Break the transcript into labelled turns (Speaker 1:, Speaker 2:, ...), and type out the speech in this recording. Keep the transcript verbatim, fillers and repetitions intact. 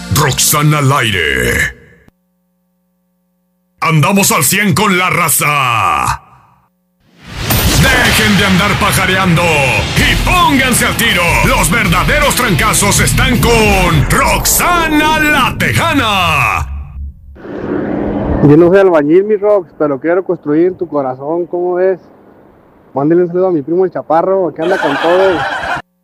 Speaker 1: Roxana al aire. Andamos al cien con la raza. Dejen de andar pajareando y pónganse al tiro. Los verdaderos trancazos están con Roxana la Tejana.
Speaker 2: Yo no soy albañil, mi Rox, pero quiero construir en tu corazón, ¿cómo ves? Mándale un saludo a mi primo el Chaparro, que anda con todo.